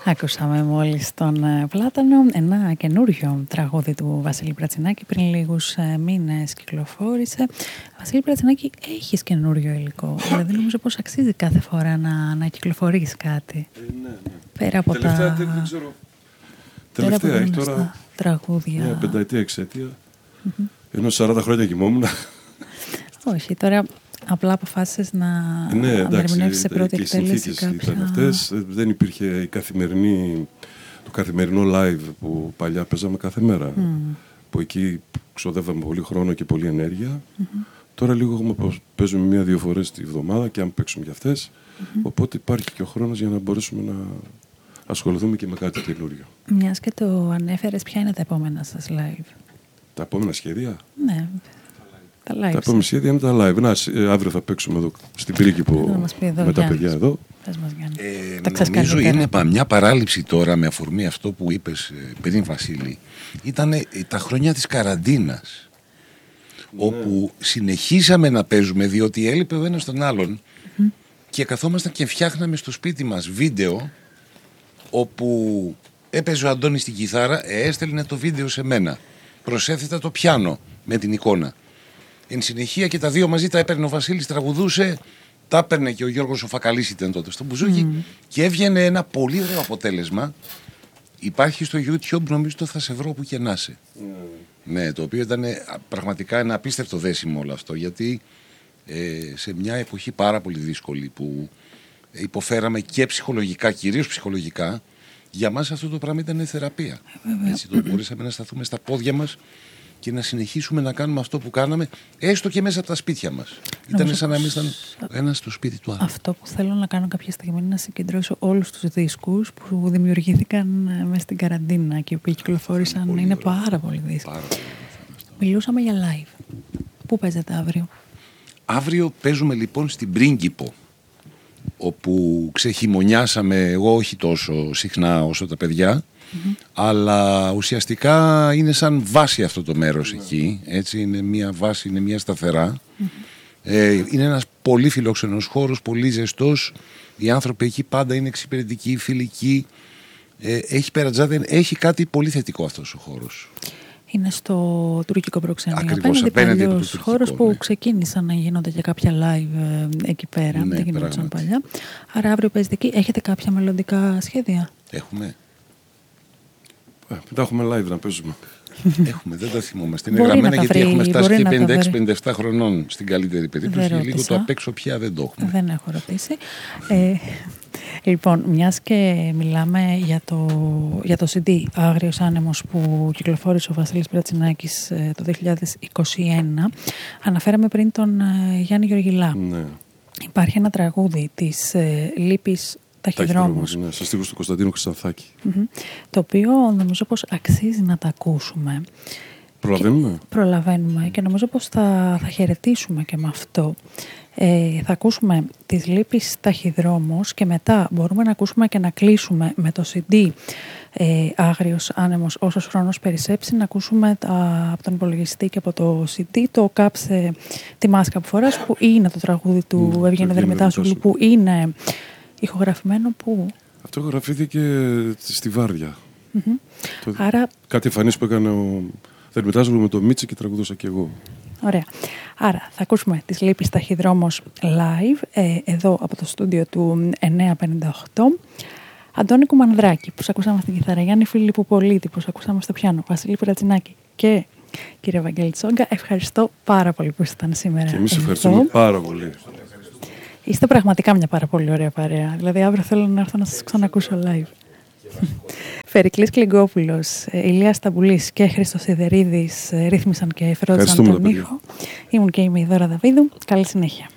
Ακούσαμε μόλις τον Πλάτανο, ένα καινούριο τραγούδι του Βασίλη Πρατσινάκη, πριν λίγους μήνες κυκλοφόρησε. Βασίλη Πρατσινάκη, έχεις καινούριο υλικό, δηλαδή νομίζω πως αξίζει κάθε φορά να κυκλοφορείς κάτι. Ναι. Πέρα από τελευταία, τα... δεν ξέρω. Πέρα από Τελευταία, τα έχει τώρα τραγούδια. μια πενταετία, εξαιτία. Ενώ 40 χρόνια κοιμόμουν. Όχι, τώρα... Απλά αποφάσισες να ερμηνεύσεις σε πρώτη εκτέλεση κάποια... Ήταν αυτές. Δεν υπήρχε το καθημερινό live που παλιά παίζαμε κάθε μέρα. Που εκεί ξοδεύαμε πολύ χρόνο και πολύ ενέργεια. Τώρα λίγο παίζουμε 1-2 φορές τη βδομάδα και αν παίξουμε για αυτές. Οπότε υπάρχει και ο χρόνος για να μπορέσουμε να ασχοληθούμε και με κάτι καινούριο. Μιας και το ανέφερες, ποια είναι τα επόμενα σας live? Τα επόμενα σχέδια? Ναι. Τα επόμενα σχέδια είναι τα live. Αύριο θα παίξουμε εδώ στην Πρίκηπο με τα παιδιά εδώ. Νομίζω είναι μια παράληψη τώρα με αφορμή αυτό που είπες πριν, Βασίλη. Ήταν τα χρόνια της καραντίνας, όπου συνεχίσαμε να παίζουμε διότι έλειπε ο ένας τον άλλον και καθόμασταν και φτιάχναμε στο σπίτι μας βίντεο, όπου έπαιζε ο Αντώνης την κιθάρα, έστελνε το βίντεο σε μένα, προσέθετα το πιάνο με την εικόνα. Εν συνεχεία και τα δύο μαζί τα έπαιρνε ο Βασίλης, τραγουδούσε, τα έπαιρνε και ο Γιώργος ο Φακαλής ήταν τότε στο μπουζούκι και έβγαινε ένα πολύ ωραίο αποτέλεσμα. Υπάρχει στο YouTube, νομίζω το θα σε βρω που και να είσαι. Ναι, το οποίο ήταν πραγματικά ένα απίστευτο δέσιμο όλο αυτό, γιατί σε μια εποχή πάρα πολύ δύσκολη που υποφέραμε και ψυχολογικά, κυρίως ψυχολογικά, για μας αυτό το πράγμα ήταν θεραπεία. Έτσι το μπορέσαμε να σταθούμε στα πόδια μας και να συνεχίσουμε να κάνουμε αυτό που κάναμε, έστω και μέσα από τα σπίτια μας. Ήταν σαν να μην ήταν ένας στο σπίτι του άλλου. Αυτό που θέλω να κάνω κάποια στιγμή είναι να συγκεντρώσω όλους τους δίσκους που δημιουργήθηκαν μέσα στην καραντίνα και που κυκλοφόρησαν. Είναι πάρα πολύ δύσκολο. Μιλούσαμε για live. Πού παίζετε αύριο? Αύριο παίζουμε λοιπόν στην Πρίγκηπο, όπου ξεχειμονιάσαμε, εγώ όχι τόσο συχνά όσο τα παιδιά, αλλά ουσιαστικά είναι σαν βάση αυτό το μέρος εκεί, έτσι, είναι μια βάση, είναι μια σταθερά. Είναι ένας πολύ φιλόξενος χώρος, πολύ ζεστός, οι άνθρωποι εκεί πάντα είναι εξυπηρετικοί, φιλικοί, έχει περατζάδε, έχει κάτι πολύ θετικό αυτός ο χώρος. Είναι στο τουρκικό προξενείο. Ακριβώς, απέναντι από το τουρκικό χώρος που ξεκίνησαν να γίνονται και κάποια live εκεί πέρα. Ναι, δεν γινόντουσαν παλιά. Άρα αύριο παίζετε εκεί. Έχετε κάποια μελλοντικά σχέδια? Έχουμε. Τα έχουμε live να παίζουμε. Έχουμε, δεν τα θυμόμαστε. Είναι γραμμένα γιατί έχουμε φτάσει και 56-57 χρονών στην καλύτερη περίπτωση. Λίγο το απ' έξω πια δεν το έχουμε. Δεν έχω ρωτήσει. Λοιπόν, μιας και μιλάμε για το CD Άγριος Άνεμος που κυκλοφόρησε ο Βασίλης Πρατσινάκης το 2021, αναφέραμε πριν τον Γιάννη Γεωργιλά. Ναι. Υπάρχει ένα τραγούδι της Λύπης Ταχυδρόμους. Ναι, σε στίχους του Κωνσταντίνου Χρυσανθάκη. Το οποίο νομίζω πως αξίζει να τα ακούσουμε. Προλαβαίνουμε και νομίζω πως θα χαιρετήσουμε και με αυτό. Θα ακούσουμε τις Λύπης Ταχυδρόμους και μετά μπορούμε να ακούσουμε και να κλείσουμε με το CD Άγριος Άνεμος όσος χρόνος περισσέψει, να ακούσουμε από τον υπολογιστή και από το CD το «Κάψε τη μάσκα που φοράς», που είναι το τραγούδι του Ευγένου Δερμητάσογλου, που είναι ηχογραφημένο που... Αυτό ηχογραφήθηκε στη Βάρδια. Άρα... Κάτι εμφανίσεις που έκανε ο Δερμητάσογλου με το Μίτσι και τραγουδούσα και εγώ. Ωραία. Άρα θα ακούσουμε τις Λύπης Ταχυδρόμους live εδώ από το στούντιο του 958. Αντώνη Κουμανδράκη που ακούσαμε στην κιθάρα, Γιάννη Φιλιπποπολίτη που ακούσαμε στο πιάνο, Βασίλη Πρατσινάκη και κύριε Βαγγέλη Τσόγκα, ευχαριστώ πάρα πολύ που ήσασταν σήμερα. Και εμείς ευχαριστούμε πάρα πολύ. Είστε πραγματικά μια πάρα πολύ ωραία παρέα. Δηλαδή αύριο θέλω να έρθω να σας ξανακούσω live. Φερικλής Κλιγκόπουλος, Ηλίας Σταμπουλής και Χρήστος Σιδερίδης ρύθμισαν και φρόντισαν τον ήχο. Ήμουν και είμαι η Δώρα Δαβίδου. Καλή συνέχεια.